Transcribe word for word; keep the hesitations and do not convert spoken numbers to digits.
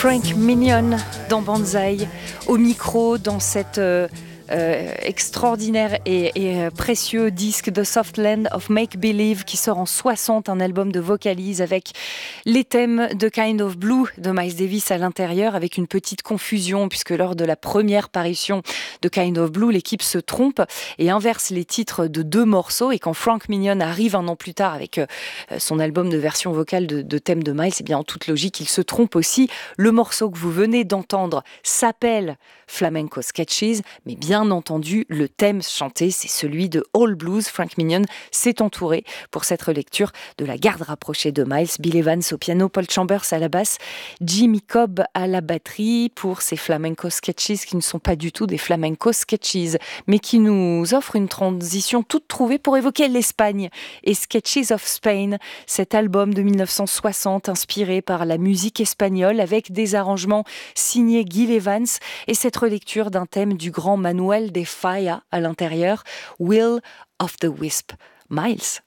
Frank Minion dans Banzai, au micro dans cette euh, euh, extraordinaire et, et euh, précieux disque The Soft Land of Make Believe qui sort en soixante, un album de vocalise avec les thèmes de Kind of Blue de Miles Davis à l'intérieur, avec une petite confusion puisque lors de la première parution de Kind of Blue, l'équipe se trompe et inverse les titres de deux morceaux, et quand Frank Minion arrive un an plus tard avec euh, son album de version vocale de, de thèmes de Miles, et bien en toute logique il se trompe aussi. Le morceau que vous venez d'entendre s'appelle Flamenco Sketches, mais bien entendu le thème chanté c'est celui de All Blues. Frank Minion s'est entouré pour cette relecture de la garde rapprochée de Miles, Bill Evans au piano, Paul Chambers à la basse, Jimmy Cobb à la batterie pour ces Flamenco Sketches qui ne sont pas du tout des Flamenco Sketches, mais qui nous offrent une transition toute trouvée pour évoquer l'Espagne et Sketches of Spain, cet album de mille neuf cent soixante inspiré par la musique espagnole avec des arrangements signés Gil Evans et cette relecture d'un thème du grand Manuel de Falla à l'intérieur, Will of the Wisp. Miles.